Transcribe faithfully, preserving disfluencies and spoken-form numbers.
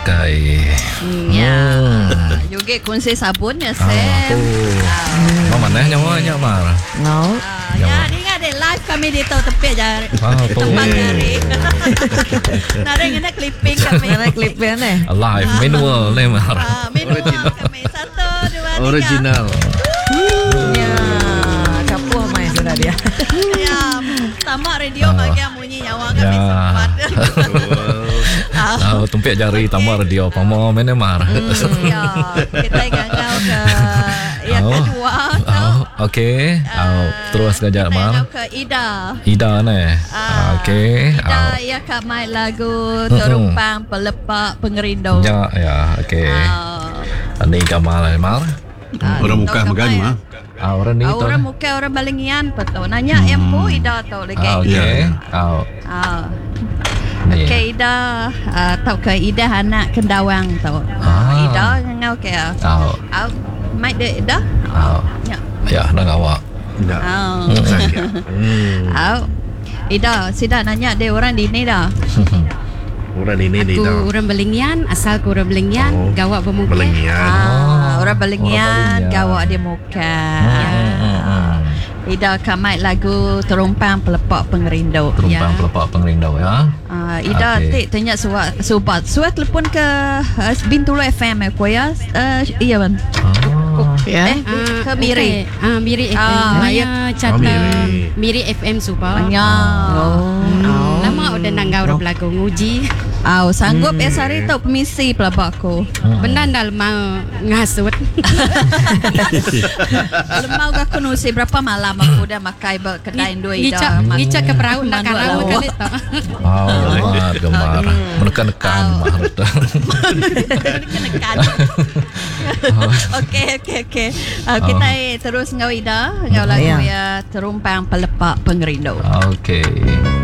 Okay. Ya. Juga kunci sabun ya, Sam. Apa mana nyawanya Mar? No. Ya, ni ingat deh live kami di tahu tepi aja. Tempat dari. Naring ini clipping kami. Mana klipnya nih? Live manual nih Mar. Manual kami satu dua tiga. Original. Ya, kapuh main sudah dia. Ya, sama radio bagi yang bunyi nyawa kami sempat. Ah, tumpik jari tambah radio pamo mana Mar. Ya, kita ingat ke yang kedua. Oh, okey. Oh, terus kerja Mar. Ke Ida. Ida nih. Okey. Ida ia akan main lagu Terumpang Pelepak Pengerindu. Ya, ya, okey. Ini gambar Mar. Orang muka makan mah. Ah, orang ni tu. Orang muka orang balingian betul. Nanya yang pun Ida tahu lagi. Okey. Oh. Ah. Okey, Ida uh, tahu ke Ida anak Kendawang tahu. Ah. Ida ngau ke. Oh. Ah, mai de Ida. Oh. Ya. Ya, nak awak. Tak. Oh. Hmm. Ah. Ida, sida nanya dia orang di ni dah. Orang ini ni Aku dah. orang Belingian, asal aku orang Belingian, Oh. gawak bermuka. Belengian. Ah, orang Orang Belingian, Belingian. gawak dia muka. Hmm. Ida akan main lagu Terumpang Pelepak Pengerindu. Terumpang Ya. pelepak pengerindu ya. Ah, Ida Okey. tik tanya suat subat. Suat telefon ke uh, Bintulu F M aku ya. Uh, iya ban. Oh. Ya. Eh, ke Miri. Okay. Ah, Miri F M. Ah, Maya cata Oh, Miri. Miri F M super. Ya. Oh. Lama udah nangau orang belagu nguji. Au, sanggup ya sari tau permisi pelabakku. Benda dah mau ngasut. Lemau aku nusi berapa malam aku dah makai ber kedai dua ida. Ngicak ngicak ke perahu nak Manual karau lawak. kali tak. Oh, gemar, gemar. Menekan-nekan Mar. Kenekan. Okey okey okey. Uh, kita terus ngau ida, ngau lagu Ya. ya Terumpang Pelepak Pengerindu. Okey.